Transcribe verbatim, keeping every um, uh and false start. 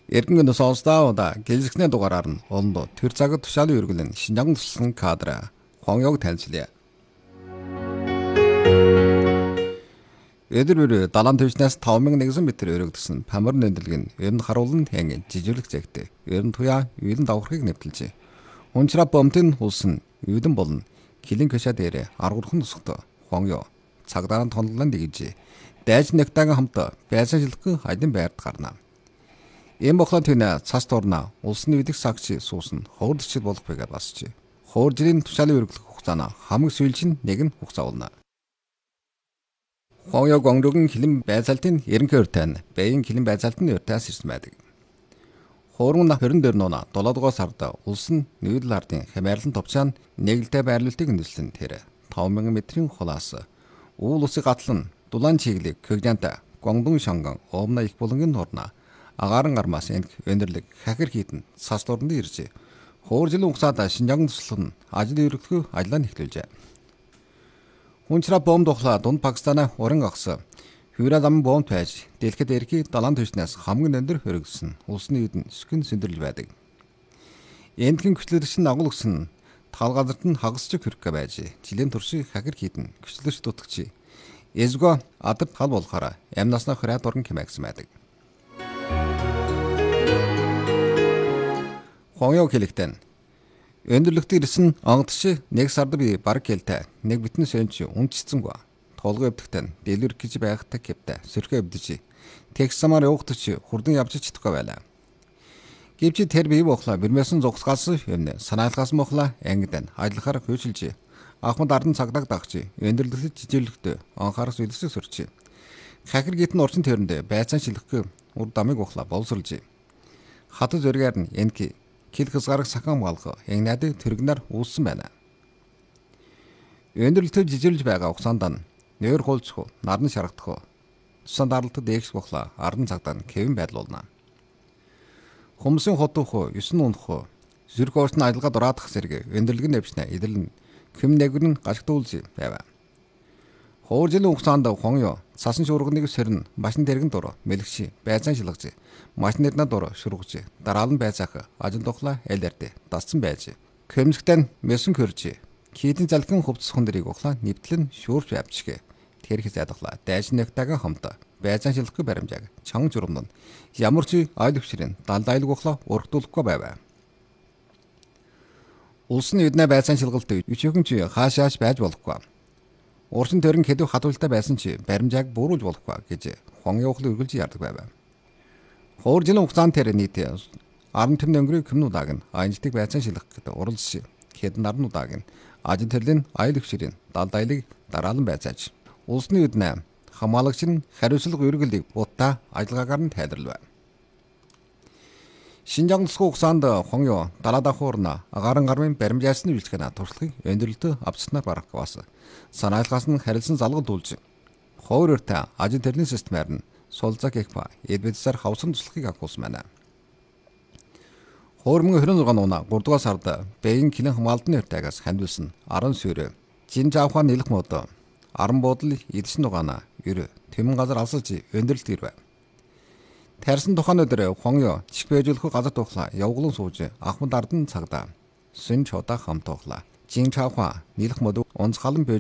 Эргэн сонсоодаа гэлзэгснээ дугаараар нь олондоо тэр цагт тушаалын үргэлэн Шинжаан туслан кадра Хонёг танилцлаа. Эдэр бүр далайн түвшнээс таван мянган нэгэн метр өргөдсөн памар нэндлэг нь ер нь харуулн хянгийн жижиглэг зэгтэй. Ер нь туяа үйлэн давхрахыг нэвтэлжээ. Унчраа бомтын улсын үйлэн болон килин кэша дээрээ аргурхан тусгад Хонёг цагдаа тонлон дэгжээ. Дайж нэгтаага хамт байсан жилхэн хайдан байрд гарна. Ийм бохлон тэнэ цас дурна улсын үйдэх сагч суусан ховордчил болох байгаад басчээ. Ховоржлийн тушаалын өргөлөх хугацаана хамаг сүүлчин нэг нь хугацаа болно. Хонёг гонгрогын хилэн байцаалтын ерөнхий өртөө бэйн хилэн байцаалтын өртөөс ирсэн байдаг. Хуурмын хорин дээр нуна долоодгоо сард улсын нүүдэл ардын хямаарлан товчаан нэгэлтэй байрлуултыг нэлсэн тэр таван мянган метрийн хулаас уул усыг гатлан дулаан чиглэг көгжанта гонгдон шанган оомна их булангийн нурна агаарын гармаас энэ өндөрлөг хахир хийдэн цас дуранд иржээ. Хууржилын хугацаанд Шинжаан туслан ажил эрхлэх ажлаа эхлүүлжээ. Унчраа бомб духлаа дунд Пакистана уран агсан. Хүйрэ зам бомб байж дэлгэхэд эрхий далайн түвшнээс хамгийн өндөр хөргөсөн улсны үдэн сүхэн сэндэрлэл байдаг. Эндхэн көчлөрч нь агуул өгсөн тал газарт нь хагасч хөрөх байж жилийн туршиг хахир хийдэн көчлөрч дутагч. Эзгөө адад тал болохоор амнаснаа хураад уран хэмээгсэн байдаг. Хонёг хэлэхдээ өндөрлөгт ирсэн онгодч нэг сард би баг хэлтэй нэг битэн сөнч үнчцэнгүй толгой өвдөгтэн дэлгэр гэж байхтай кептэй сөрхөө өвдөж текс самаар явахдч хурдан явж чадахгүй байлаа. Гэвч тэр бие бохла бэрмэсэн зогсгаас юм санаалгаас мохла ангидан ажиллахаар хөөшилж ахмад ардан цагдаа дагч өндөрлөгт жижиглэгт анхаарах зүйлсийг сөрч. Хахир гитэн орчин төрөндөө байцаан шилэхгүй ур дамыг ухла боловсруулж. Хатад зөргээр нь энки кил хасгарах сахан малгай ягнады тэрэгнэр үүссэн байна. Өндөрлөлтөд жижиглэж байгаа хугацаанд нь нээр хулцх, нарны шаргадах, тусан даралтад дээгс бохла ардан цагдаа нь кевин байдлуулна. Хүмүүсийн хотох, ёсон унах, зүрх орчны ажиллагаа дураадах зэрэг өндөрлөг нэвчнэ идэлэн хэм нэгрэн гашгтуулж байв. Хууржилын хугацаанд Хонёг цасан шуурганыг сэрн машин тэрэгэн дур мэлгши байцаан шилгэж машин нэрнэ дур шургаж дараал нь байцаах ажил тухла элэрдэ дасцсан байж көмсгтэн мэсэн хөрж кидэн залхин хувцсан дэрийг ухлаа нэвтлэн шүүрч явчихэ тэр их зайдахла дайж нэгтаага хамт байцаан шилгэх баримжааг чанга журамд ямар ч айл өвчрэн далдайлг ухлаа урагдуулахгүй байв. Улсын эднэ байцаан шилгалт өчөөгөн чи хаашааш байж болохгүй. Урчин төрн хэдв хадвалтай байсан чи баримжааг бууруулж болохгүй гэж Хонёг үргэлж ярддаг байв. Хууржилын хугацаанд тэр нийт арван тэм өнгөрийн хүмүүнудааг нь аянжтыг байцаан шилгэх уралш хэдэн нарнудааг нь ажил төрлийн айл өвчрийн далдайлыг дараалан байцааж улсны үднэ хамаалагч нь хариуцлага үргэлийг бутаа ажиллагаагаар нь тайлбарлав. Шинжаан туслах хугацаанд Хонёг далаа давхуурна агаарын гармын баримжаасны үйлчлэгнэ туршлагыг өндөрлөлтөд авцснаар барах бас санаалгаас нь харилцан залгал дуулж ховор өртөө ажил төрлийн системээр нь сулзак экпа эдбэдсээр хавсан туслахыг агуулсан байна. Хуурмын хорин зургаан уна гурав дугаар сард бэйн килэн хамаалтны өртөөгөөс хандуулсан аран сүрэ жин жаавхан нэлэх мод аран буудал эдсэн дугаана ер тэмэн газар алсалж өндөрлөлт ирвэ. Тарсан тухайн өдөр Хонёг чихвэжүүлэх газар тухлаа явглан сууж ахмад ардан цагдаа сүн чодаа хамт тухлаа жин чаавха нэлэх мод онцгалан